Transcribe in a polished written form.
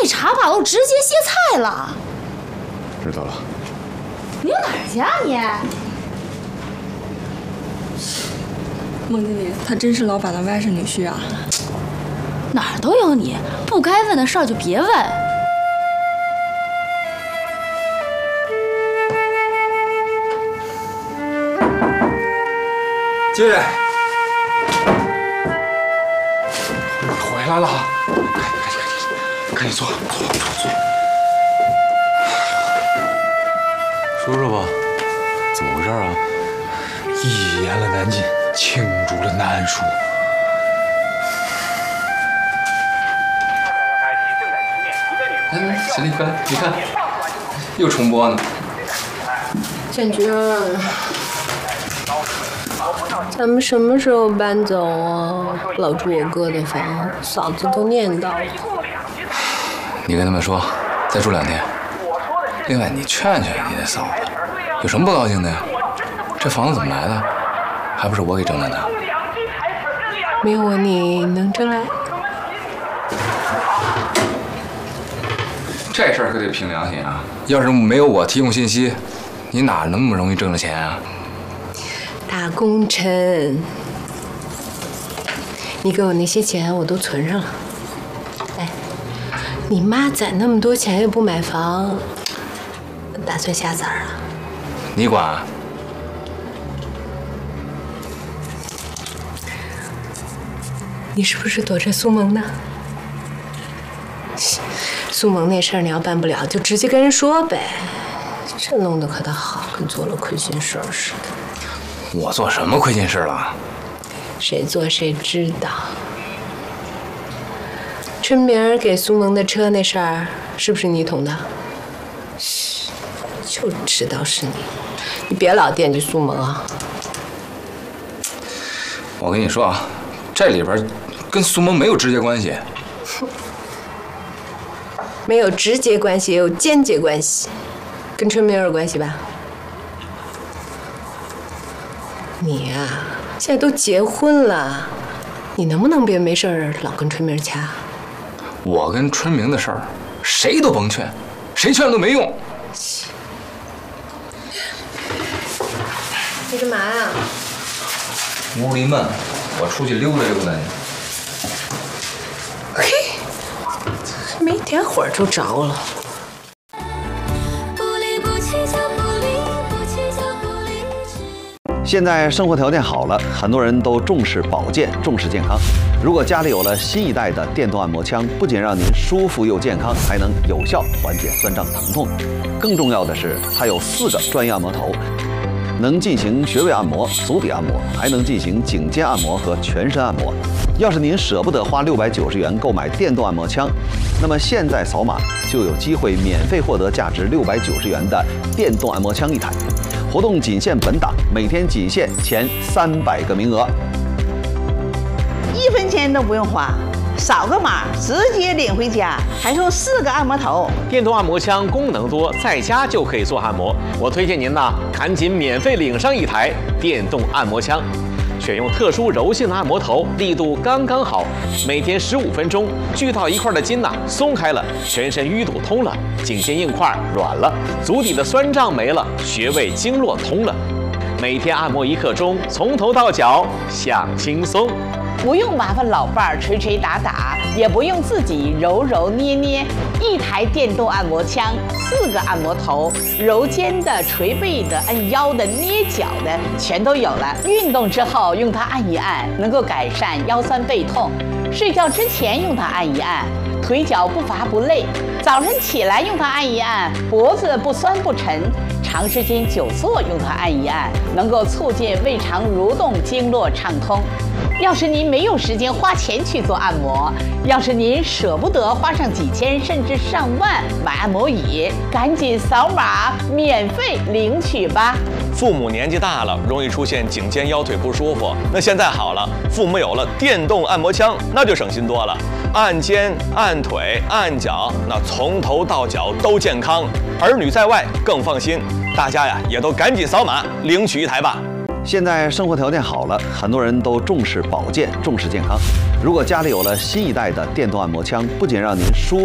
一茶把我直接歇菜了。 知道了。 你哪儿去啊你？ 孟经理，他真是老板的外甥女婿啊！ 哪儿都有你，不该问的事儿就别问。 进来。回来了，赶紧坐。说说吧，怎么回事啊？一言了南晋，罄竹了难书。 来，小丽快来，你看，又重播呢。 建军，咱们什么时候搬走啊？老住我哥的房，嫂子都念叨了。 你跟他们说，再住2天。另外，你劝劝你的嫂子，有什么不高兴的呀？这房子怎么来的？还不是我给争来的。 没有我你能争来？ 这事儿可得凭良心啊！要是没有我提供信息，你哪那么容易挣着钱啊？ 大功臣，你给我那些钱我都存上了。哎，你妈攒那么多钱也不买房，打算下崽儿啊？ 你管？ 你是不是躲着苏萌呢？苏萌那事儿你要办不了，就直接跟人说呗。这弄得可倒好，跟做了亏心事儿似的。 我做什么亏心事了？ 谁做谁知道。春明儿给苏萌的车那事儿，是不是你捅的？就知道是你，你别老惦记苏萌啊。 我跟你说啊，这里边跟苏萌没有直接关系。 没有直接关系，也有间接关系，跟春明有关系吧？你呀，现在都结婚了，你能不能别没事儿老跟春明掐？ 我跟春明的事儿，谁都甭劝，谁劝都没用。 你干嘛呀？ 屋里闷，我出去溜达溜达去。 嘿，没点火就着了。 现在生活条件好了，很多人都重视保健，重视健康。如果家里有了新一代的电动按摩枪，不仅让您舒服又健康，还能有效缓解酸胀疼痛。更重要的是，它有4个专业按摩头，能进行穴位按摩、足底按摩，还能进行颈肩按摩和全身按摩。要是您舍不得花690元购买电动按摩枪，那么现在扫码就有机会免费获得价值690元的电动按摩枪1台。活动仅限本档，每天仅限前300个名额 ，1分钱都不用花，扫个码直接领回家，还送4个按摩头。 电动按摩枪功能多，在家就可以做按摩。我推荐您呐，赶紧免费领上1台电动按摩枪。选用特殊柔性的按摩头，力度刚刚好，每天15分钟，聚到一块的筋松开了，全身淤堵通了，颈肩硬块软了，足底的酸胀没了，穴位经络通了。每天按摩1刻钟，从头到脚享轻松。 不用麻烦老伴儿捶捶打打，也不用自己揉揉捏捏，1台电动按摩枪，4个按摩头，揉肩的、捶背的、按腰的、捏脚的，全都有了。运动之后用它按一按，能够改善腰酸背痛；睡觉之前用它按一按，腿脚不乏不累；早晨起来用它按一按，脖子不酸不沉；长时间久坐用它按一按，能够促进胃肠蠕动、经络畅通。要是您没有时间花钱去做按摩，要是您舍不得花上几千甚至上万买按摩椅，赶紧扫码免费领取吧。 父母年纪大了，容易出现颈肩腰腿不舒服，那现在好了，父母有了电动按摩枪，那就省心多了。按肩、按腿、按脚，那从头到脚都健康，儿女在外更放心。大家呀，也都赶紧扫码领取1台吧。 现在生活条件好了，很多人都重视保健，重视健康。如果家里有了新一代的电动按摩枪，不仅让您舒